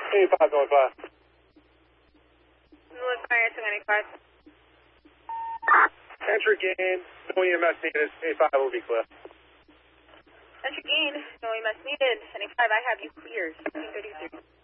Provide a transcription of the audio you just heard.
85 Northwest. North Fire 295. Entry gain, no EMS needed, 85 will be clear. Entry gain, no EMS needed. 75, I have you cleared. 1633.